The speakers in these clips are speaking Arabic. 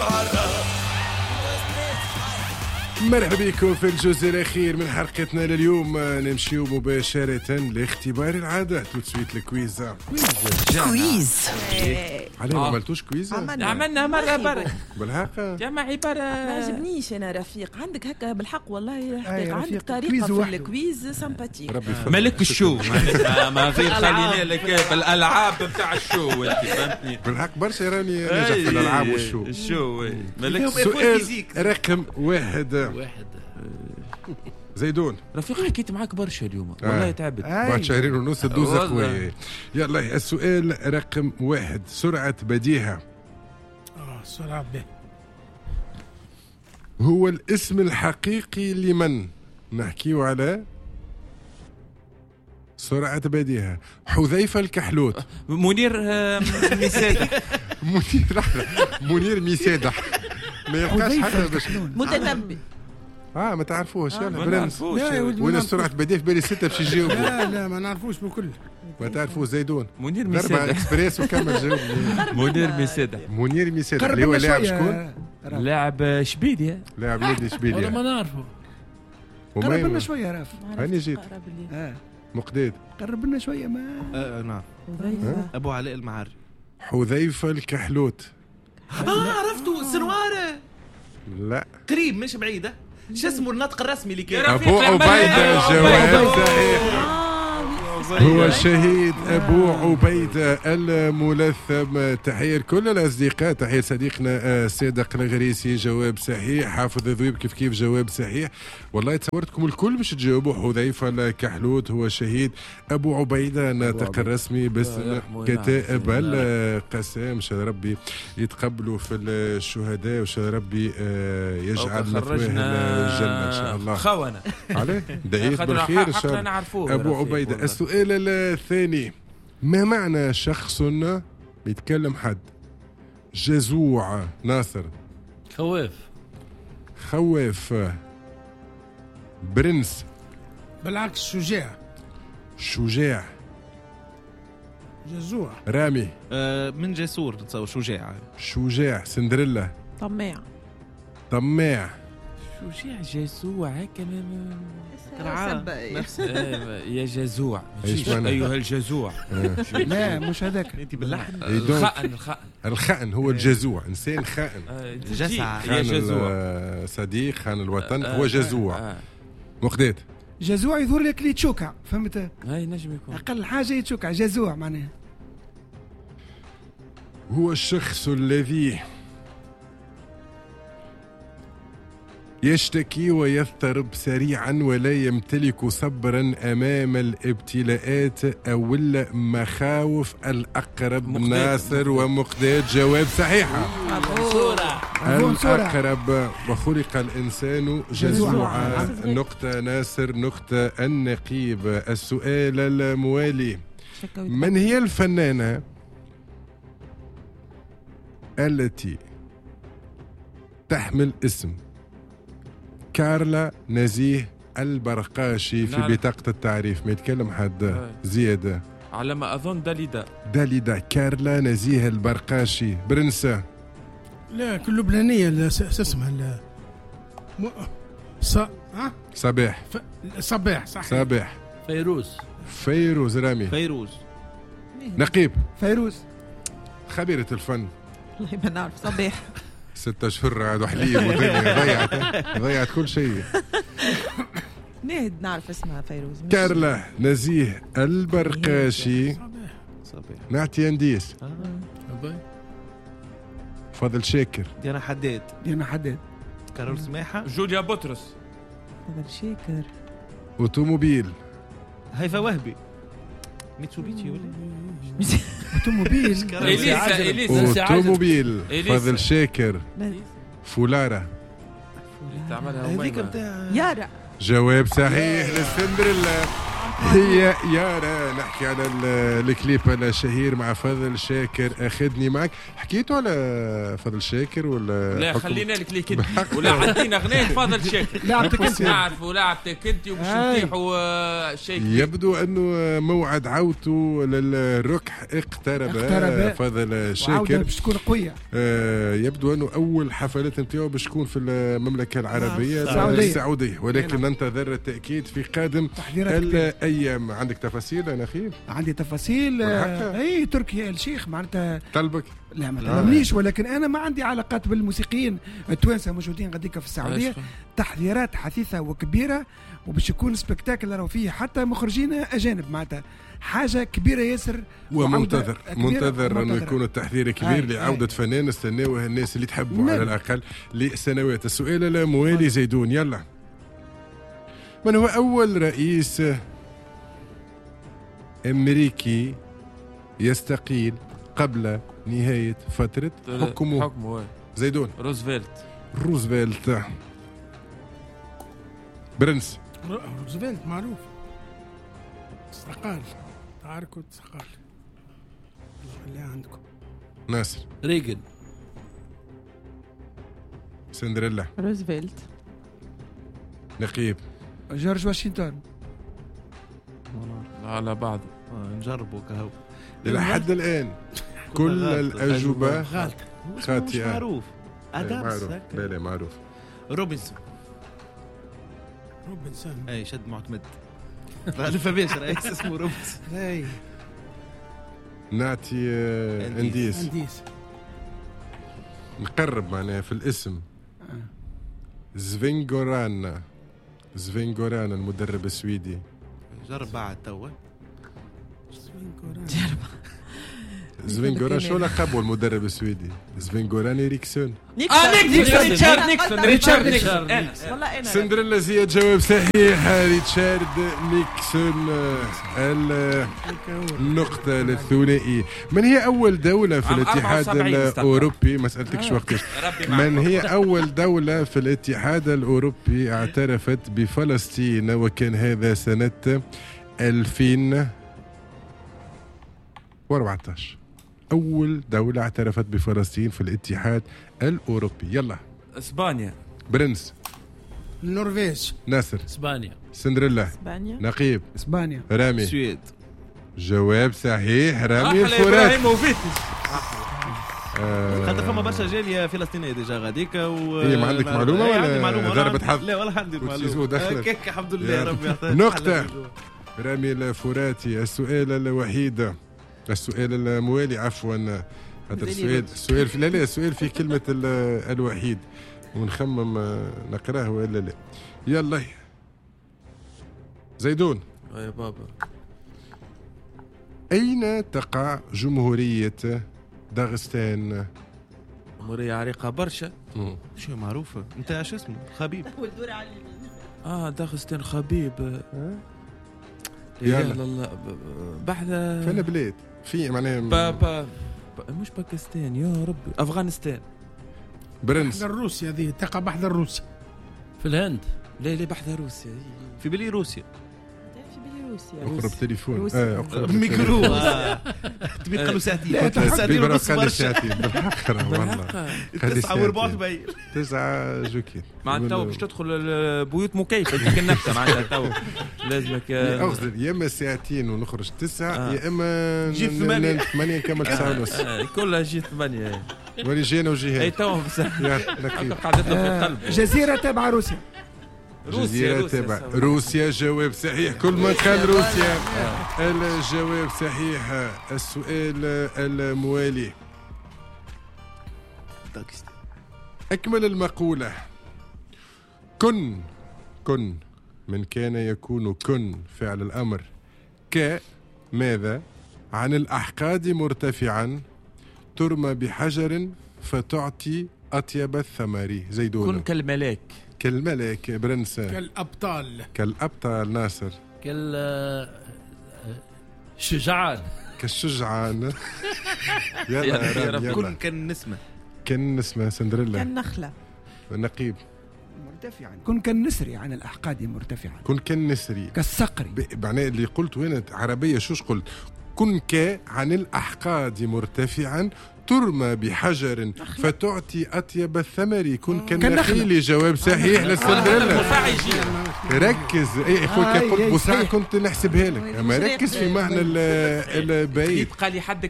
مرحبا بكم في الجزء الأخير من حلقتنا لليوم. نمشيو مباشرة لاختبار العادات وتسويت الكويز. كويز عليه ما عملتوش كويز؟ عملنا مرة برك بالحق جمع عبارة ما عجبنيش أنا رفيق. عندك هكا بالحق والله حقيقة عندك رفيق. طريقة في وحده. الكويز سامباتيك. ربي يفضل. ملك الشو ما غير خليني لك بالألعاب بتاع الشو انت فهمتني. بالحق برشا راني نجح في الألعاب والشو. الشو ملك سؤال رقم واحد. زيدون رفيق حكيت معاك برشا اليوم والله تعبت بعد شهرين ونص تدوز اخويا. يلا السؤال رقم واحد. سرعة بديهة سرعة به هو الاسم الحقيقي لمن؟ نحكيو على سرعة بديهة. حذيفة الكحلوت. منير مسادح. منير ميسادح. ما يبقاش حتى باش متنبي. ما تعرفوش. يلا ما برنس. نعرفوش وين سرعة بديهة في بالي 6 باش يجاوبوا. لا ما نعرفوش بالكل. ما تعرفوش زيدون. منير ضربة مسادح. اكسبريس وكمل جاوب. منير مسادح. منير ميسادح اللي هو لاعب شكون؟ لاعب شبيديا. لاعب نادي ولا اشبيليا. ما نعرفه. قرب لنا شوية راف. هاني جيت مقداد. قرب لنا شوية ما نعم أبو علاء المعري. حذيفة الكحلوت. عرفتوا سنوارة لا قريب مش بعيدة. شو اسمه النطق الرسمي اللي كان؟ أبو عبيدة. جواب صحيح. هو شهيد أبو عبيدة الملثم. تحية لكل الأصدقاء. تحية صديقنا صادق الغريسي. جواب صحيح. حافظ ذويب كيف جواب صحيح. والله تصورتكم الكل باش تجاوبوا. حذيفة الكحلوت هو شهيد أبو عبيدة. الناطق الرسمي باسم كتائب القسام. إن شاء ربي يتقبلوا في الشهداء وإن شاء ربي يجعل مثواهم الجنة إن شاء الله. خونة عليه دعيت بالخير إن شاء الله. أبو عبيدة. السؤال الثاني. ما معنى شخص يتكلم حد جزوع؟ ناصر. خواف. برنس. بالعكس شجاع. جزوع. رامي. من جسور نتصور شجاع. سندريلا. طماع. شجاع جزوع هكا نفس يا جزوع. إيش معنى؟ أيها الجزوع. لا مش هذاك. انت باللحن. الخأن هو الجزوع. إنسان خائن. جزع. يا جزوع. صديق خان الوطن هو جزوع. مقداد. جزوع يظهر لك اللي تشوكع فهمت. هاي نجم يكون أقل حاجة يتشوكع جزوع معناها. هو الشخص الذي يشتكي ويضطرب سريعا ولا يمتلك صبرا أمام الابتلاءات أو المخاوف. الأقرب. ناصر ومقداد. جواب صحيحة. الأقرب. وخلق الإنسان جزوعا. نقطة ناصر نقطة النقيب. السؤال الموالي. من هي الفنانة التي تحمل اسم كارلا نزيه البرقاشي في بطاقة التعريف؟ ما يتكلم حد زيادة على ما أظن داليدا. كارلا نزيه البرقاشي. برنسة. لا كل لبنانية اسمها صباح. صباح صح. صباح. فيروز. رامي. فيروز. نقيب. فيروز. خبيرة الفن. والله ما نعرف. صباح. 6 أشهر عاد وحليب ودنيا ضيعت كل شيء. نهد نعرف اسمها فيروز. كارلا نزيه البرقاشي. نعطي انديس. فضل شاكر. ديانا حداد. كارول سماحة. جوليا بطرس. فضل شاكر. اوتوموبيل. هيفا وهبي. ميتسوبيشي ولا اوتوموبيل. إليسا. اوتوموبيل. فضل شاكر. فولارة. هذيك بتاع يارا. جواب صحيح للسندريلا. هي يارا. نحكي على الكليب الشهير مع فضل شاكر أخذني معك. حكيتوا على فضل شاكر ولا لا خلينا لك ليك ولا عندنا غنية فضل شاكر لعبتك انت نعرفوا لعبتك انت وباش نطيحوا شيء. يبدو أنه موعد عودته للركح اقترب. فضل شاكر باش تكون قوية. يبدو أنه أول حفلات نتاعو باش تكون في المملكة العربية السعودية، ولكن ننتظر التأكيد في قادم الأيام. عندك تفاصيل يا نخيل؟ عندي تفاصيل. اي تركيا الشيخ معناتها طلبك؟ لا ما طلبنيش، ولكن انا ما عندي علاقات بالموسيقيين التوانسه موجودين غاديكا في السعوديه. تحضيرات حثيثه وكبيره، وباش يكون سبكتاكل راهو فيه حتى مخرجين اجانب، معناتها حاجه كبيره ياسر. ومنتظر انه يكون التحضير كبير لعوده فنان استناوه الناس اللي تحبوا على الاقل لسنوات. السؤال الموالي زيدون، يلا. من هو اول رئيس امريكي يستقيل قبل نهاية فترة حكمه؟ زيدون. روزفلت. برنس. روزفلت معروف، استقال، تعاركوا استقال. اللي عندكم ناصر. ريغن. سندريلا. روزفلت. نقيب. جورج واشنطن. على بعض نجربوا كهو إلى حد الآن كل الأجوبة خاطئة. معروف. لا معروف. روبنسون. اي شد معتمد. الف بيش رئيس اسمه روبنسون. اي نعطي انديس. نقرب معناها في الاسم. زفينغوران المدرب السويدي. جرب بعد توا. زفينغوران شو لقبه المدرب السويدي؟ زفينغوران إريكسون. ريتشارد والله أنا سندريلا زياد جواب صحيح. ريتشارد نيكسون. النقطة للثنائي. من هي أول دولة في الاتحاد الأوروبي؟ ما سألتكش وقتاش. من هي أول دولة في الاتحاد الأوروبي اعترفت بفلسطين؟ وكان هذا سنة 2014. أول دولة اعترفت بفلسطين في الاتحاد الأوروبي. يلا. إسبانيا. برنس. النرويج. ناصر. إسبانيا. سندريلا. إسبانيا. نقيب. إسبانيا. رامي. السويد. جواب صحيح. رامي الفرات. خاطر فما برشا جاليه فلسطينيه ديجا غاديك هي ما عندك معلومه ولا ضربت حظ؟ لا والله عندي معلومه. هكاك الحمد لله ربي يعطيك نقطه. رامي الفراتي. السؤال الوحيد، السؤال الموالي عفوا، هذا السؤال لا السؤال في كلمة الوحيد ونخمم نقراه ولا لا. يلا زيدون. يا بابا. أين تقع جمهورية داغستان؟ جمهورية عريقة برشا. شو معروفة. انت شو اسمه؟ خبيب. داغستان خبيب. يلا بحث فين بلاد في معناها مش باكستان يا ربي، افغانستان. برنس. روسيا ذي تقع بحذا روسيا. في الهند. لا بحث روسيا. في بيلاروسيا. اقرب تليفون. اقرب ميكرو. تبي قالوا ساعتين. ساعتين ونص ساعتين بالحق والله. 9 جوكي. مع تو باش تدخل البيوت مكيفه ديك النكته معناتها تو لازمك اقصد يا اما ساعتين ونخرج 9 يا اما جي 8 نكمل 9 ونص. كلها جي 8 ولي جينا وجهات. اي تو قعدت له في القلب. جزيره تابعه روسيا. جزيرة تبع روسيا. جواب صحيح. كل من قال روسيا الجواب صحيح. السؤال الموالي، أكمل المقولة. كن من كان يكون كن فعل الأمر. ماذا عن الأحقاد مرتفعا ترمى بحجر فتعطي أطيب الثمر؟ زيدون. كن كالملاك. كالملك. برنس. كالأبطال. ناصر. شجعان. كالشجعان. يلا كن كالنسمة. سندريلا. كالنخلة. نقيب. مرتفعا. كن كالنسر عن الأحقاد مرتفعا. كن كالنسر كالصقر. معناه اللي قلت هنا عربية شوش قلت؟ كن عن الأحقاد مرتفعا ترمى بحجر فتعطي أطيب الثمر. كن كالنخيل. جواب صحيح للسندريلا. ركز اي اخوي كي قلت بوسع كنت نحسبها لك اما ركز في معنى البعيد. قال لي حدك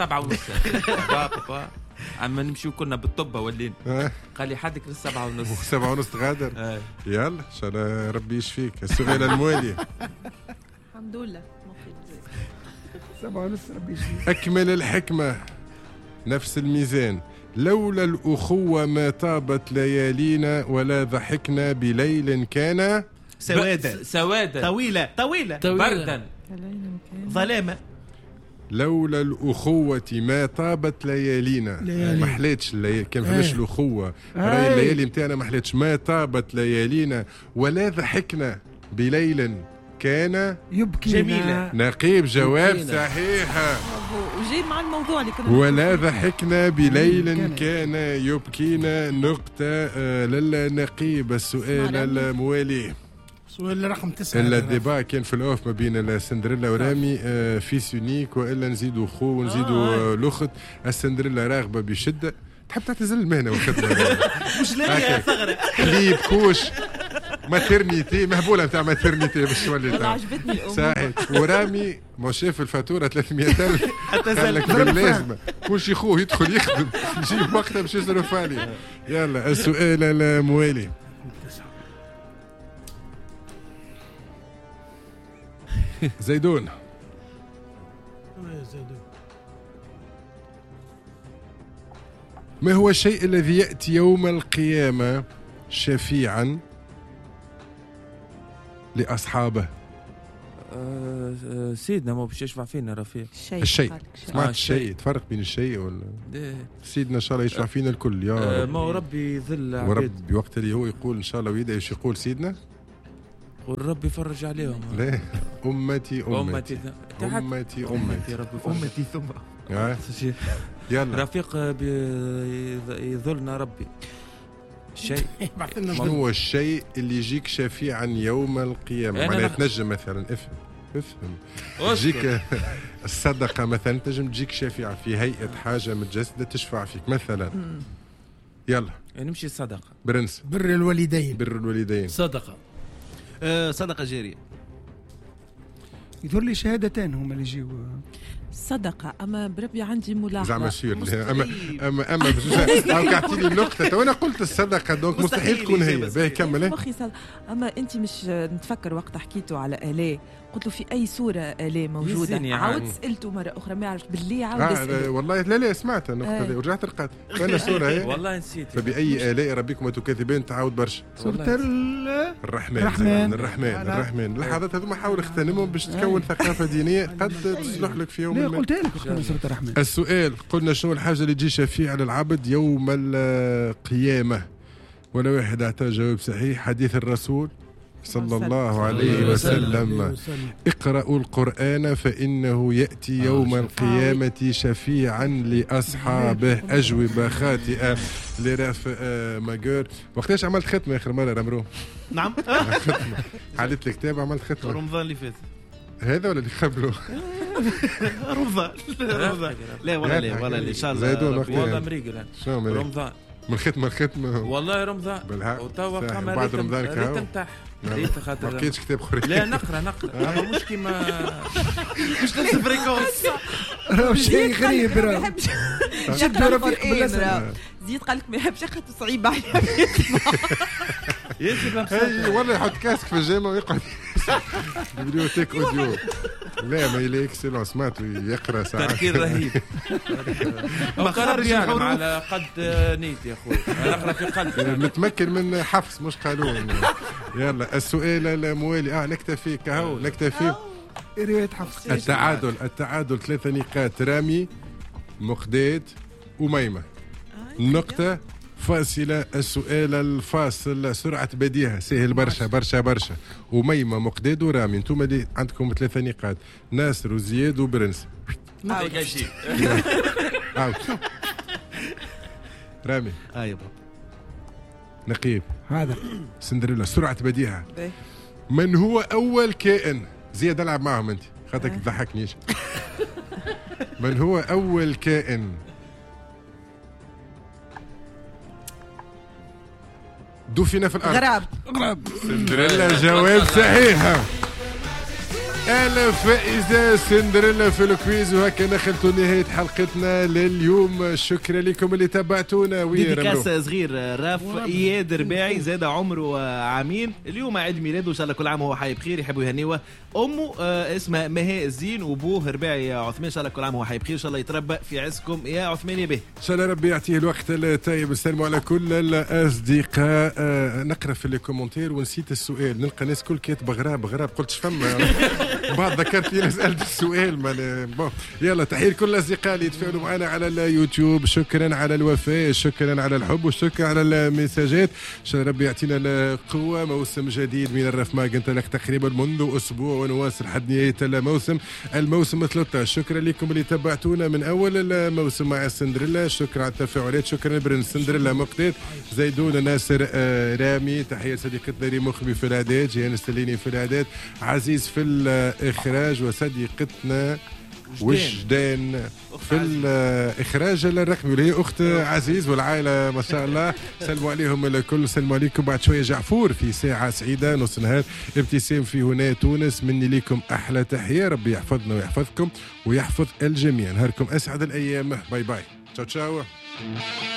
7:30 اما نمشيو كنا بالطبه ولين. قال لي حدك 7:30. 7:30 غادر. يلا ان شاء الله ربي يشفيك. السؤال الموالي. الحمد لله 7:30 ربي يشفيك. اكمل الحكمه نفس الميزان. لولا الأخوة ما طابت ليالينا ولا ضحكنا بليل كان سوادا طويلة بردا ظلامة. لولا الأخوة ما طابت ليالينا. ما حليتش الليالي كان فماش الأخوة. راي الليالي متاعنا ما حليتش. ما طابت ليالينا ولا ضحكنا بليل كان يبكي جميلة. نقيب. جواب صحيح. وجاي مع الموضوع اللي كنا ولا ضحكنا بليل كان يبكينا. نقطة للنقيب. السؤال الموالي. سؤال رقم 9. الديبا كان في الأوف ما بين السندريلا ورامي في سونيك والا نزيدوا خو ونزيدوا الأخت. السندريلا راغبة بشدة تحب تعتزل المهنة والخدمة. مش لاقي ثغرة. كليب كوش ماترنيتي مهبوله نتاع ماترنيتي باش تولي. والله عجبتني الامور. صحيح. ورامي ما شاف الفاتوره 300,000 قال لك باللازمه كل شي خوه يدخل يخدم يجيب وقتها باش يصرف عليه. يلا السؤال الموالي. زيدون. ما هو الشيء الذي يأتي يوم القيامة شفيعا لأصحابه؟ سيدنا ما باش يشفع فينا رفيق. الشيء. سمعت الشيء. تفرق بين الشيء ولا سيدنا ان شاء الله يشفع فينا الكل يا ما هو ربي يذل عباد. وربي وقت اللي هو يقول ان شاء الله ويدا ايش يقول سيدنا؟ والرب يفرج عليهم. لا امتي امتي امتي ربي امتي ثم يلا رفيق يذلنا ربي. الشيء ما هو الشيء اللي يجيك شفيعا يوم القيامة؟ معناها تنجم مثلا افهم تجيك الصدقة مثلا تنجم تجيك شفيعة في هيئة حاجة متجسدة تشفع فيك مثلا. يلا نمشي الصدقة. برنس. بر الوالدين. صدقة جارية. يظهر لي شهادتين هما اللي يجيو صدقة. أما بربي عندي ملاحظة زعما سير. أما وقعتيلي النقطة وأنا قلت الصدقة دونك مستحيل تكون هي. باهي كمل. أما أنت مش نتفكر وقت حكيتوا على آلة قلت له في أي سورة آلة موجودة. عاود سألته مرة أخرى ما عرفت باللي عاود والله لا سمعت النقطة دي ورجعت لقيت وين سورة هي. والله نسيت. فبأي آلاء ربكم تكذبين تعاود برشا. سورة الرحمن. اللحظات هذوما حاول اغتنمهم باش تكون ثقافة دينية قد تصلح لك في يوم ما. قلت لك سورة الرحمن. السؤال قلنا شنو الحاجة اللي تجي شفيعة للعبد يوم القيامة؟ ولا واحد اعطى جواب صحيح. حديث الرسول صلى الله عليه وسلم. اقرأوا القرآن فإنه يأتي يوم القيامة شفيعا لأصحابه. أجوبة خاطئة لرافع ماجور. وقتاش عملت ختمة آخر مرة رمرو؟ نعم حدث الكتاب عملت ختمة رمضان اللي فات. هذا ولا اللي قبله؟ رمضان. لا والله ان شاء الله. زيدون والله مريقل رمضان من ختمة والله رمضان. وتوا قام بعد رمضان كهو ريت خاطر ما لقيتش كتاب خريج. لا نقرا اما مش كيما مش نفس الفريكونس. شيء غريب. شد رفيق بالاسم زيد قال لك ما يحبش ياخذ صعيب عليه. اي والله يحط كاسك في الجامعه ويقعد بيبليوتيك اوديو. لا ما يلي اكسلون سمعت يقرا ساعات. تفكير رهيب. مخرج على قد نيتي يا اخوي. انا اقرا في قلبي. متمكن من حفص مش قانون. يلا السؤال الموالي. نكتفي كهو نكتفي. رواية حفص. التعادل 3 نقاط. رامي مقداد وميمة. نقطة فاصلة. السؤال الفاصل سرعة بديهة سهل برشا. وميمة مقداد ورامي انتم اللي عندكم 3 نقاط. ناصر وزياد وبرنس. رامي. يا بابا نقيب هذا سندريلا سرعة بديهة. من هو أول كائن زياد ألعب معهم أنت خاطرك تضحكنيش. من هو أول كائن دفن في الأرض؟ غراب. سندريلا جواب صحيح. أهلا فائزة سندريلا في الكويز. وهكا دخلتوا نهاية حلقتنا لليوم. شكرا لكم اللي تابعتونا. ديديكاس صغير راف إياد رباعي زاد عمره عامين اليوم عيد ميلاده، إن شاء الله كل عام هو حي بخير. يحبوا يهنيوه أمه اسمها مها الزين وأبوه رباعي عثمان، إن شاء الله كل عام هو حي بخير، إن شاء الله يتربى في عزكم يا عثمان يا به. إن شاء الله ربي يعطيه الوقت الطيب. السلام على كل الأصدقاء. نقرأ في الكومنتير ونسيت السؤال، نلقى ناس كل كاتبة غراب قلت فما بعد ذكرت لي سألت السؤال يلا تحية كل الأصدقاء اللي يتفاعلوا معنا على اليوتيوب. شكرا على الوفاء، شكرا على الحب، وشكرا على المساجات. إن شاء الله ربي يعطينا القوة. موسم جديد من الرفماق انطلق تقريبا منذ أسبوع ونواصل لحد نهاية الموسم 13. شكرا لكم اللي تابعتونا من أول الموسم مع سندريلا. شكرا على التفاعلات. شكرا برن سندريلا مقتدر زيدون ناصر رامي. تحية صديقتنا ريم مخبي في الإعداد، جيان السليني في الإعداد، عزيز في الإخراج، وصديقتنا وجدان في الإخراج الرقمي اللي هي أخت عزيز والعائلة ما شاء الله. سلموا عليهم الكل. سلموا عليكم. بعد شوية جعفور في ساعة سعيدة نص نهار. ابتسام في هنا تونس. مني لكم أحلى تحية. ربي يحفظنا ويحفظكم ويحفظ الجميع. نهاركم أسعد الأيام. باي باي. تشاو.